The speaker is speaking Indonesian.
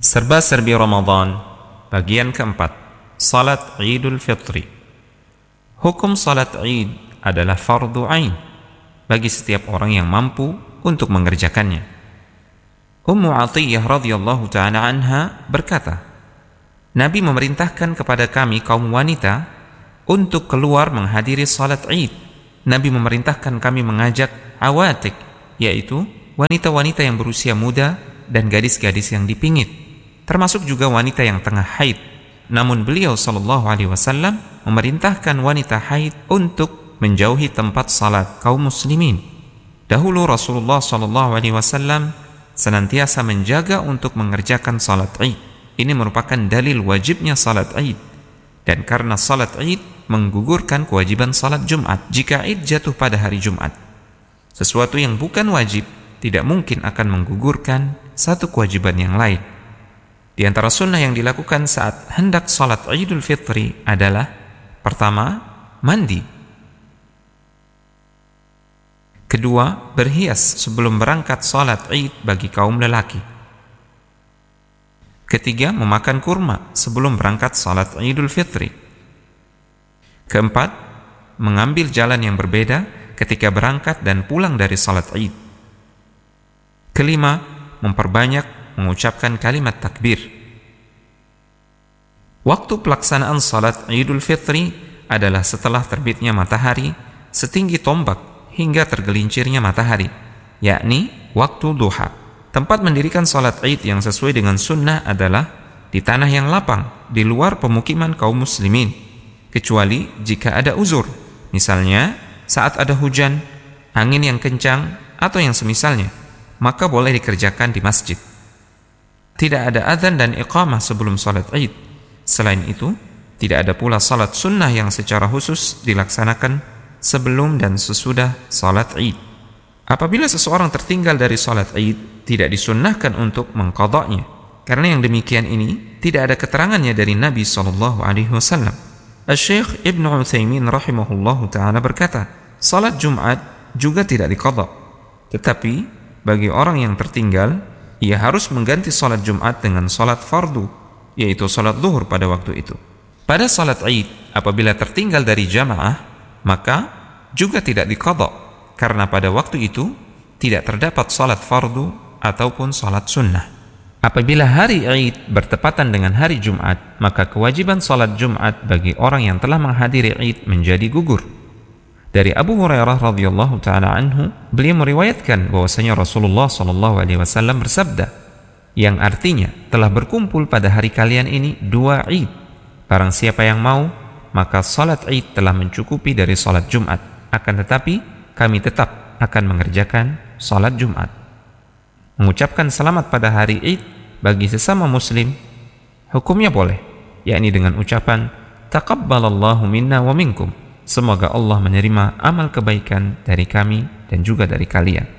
Serba-serbi Ramadan, bagian keempat, Salat Idul Fitri. Hukum salat Id adalah fardu ain bagi setiap orang yang mampu untuk mengerjakannya. Ummu Atiyah radhiyallahu ta'ala anha berkata, Nabi memerintahkan kepada kami kaum wanita untuk keluar menghadiri salat Id. Nabi memerintahkan kami mengajak awatik, yaitu wanita-wanita yang berusia muda dan gadis-gadis yang dipingit, termasuk juga wanita yang tengah haid. Namun beliau SAW memerintahkan wanita haid untuk menjauhi tempat salat kaum muslimin. Dahulu Rasulullah SAW senantiasa menjaga untuk mengerjakan salat Id. Ini merupakan dalil wajibnya salat Id. Dan karena salat Id menggugurkan kewajiban salat Jumat jika Id jatuh pada hari Jumat. Sesuatu yang bukan wajib tidak mungkin akan menggugurkan satu kewajiban yang lain. Di antara sunnah yang dilakukan saat hendak salat Idul Fitri adalah: pertama, mandi. Kedua, berhias sebelum berangkat salat Id bagi kaum lelaki. Ketiga, memakan kurma sebelum berangkat salat Idul Fitri. Keempat, mengambil jalan yang berbeda ketika berangkat dan pulang dari salat Id. Kelima, memperbanyak mengucapkan kalimat takbir. Waktu pelaksanaan salat Idul Fitri adalah setelah terbitnya matahari setinggi tombak hingga tergelincirnya matahari, yakni waktu duha. Tempat mendirikan salat Id yang sesuai dengan sunnah adalah di tanah yang lapang di luar pemukiman kaum muslimin, kecuali jika ada uzur, misalnya saat ada hujan, angin yang kencang, atau yang semisalnya, maka boleh dikerjakan di masjid. Tidak ada adzan dan iqamah sebelum salat Id. Selain itu, tidak ada pula salat sunnah yang secara khusus dilaksanakan sebelum dan sesudah salat Id. Apabila seseorang tertinggal dari salat Id, tidak disunnahkan untuk mengqadanya, karena yang demikian ini tidak ada keterangannya dari Nabi SAW. Asy-Syaikh Ibnu Utsaimin rahimahullahu ta'ala berkata, salat Jumat juga tidak diqadha, tetapi bagi orang yang tertinggal, ia harus mengganti salat Jumat dengan salat fardu, yaitu salat zuhur pada waktu itu. Pada salat Id, apabila tertinggal dari jamaah, maka juga tidak diqadha, karena pada waktu itu tidak terdapat salat fardu ataupun salat sunnah. Apabila hari Id bertepatan dengan hari Jumat, maka kewajiban salat Jumat bagi orang yang telah menghadiri Id menjadi gugur. Dari Abu Hurairah radhiyallahu ta'ala anhu, beliau meriwayatkan bahwasanya Rasulullah SAW bersabda, yang artinya telah berkumpul pada hari kalian ini dua Id. Barang siapa yang mau, maka salat Id telah mencukupi dari salat Jumat. Akan tetapi kami tetap akan mengerjakan salat Jumat. Mengucapkan selamat pada hari Id bagi sesama muslim hukumnya boleh, yakni dengan ucapan taqabbalallahu minna wa minkum. Semoga Allah menerima amal kebaikan dari kami dan juga dari kalian.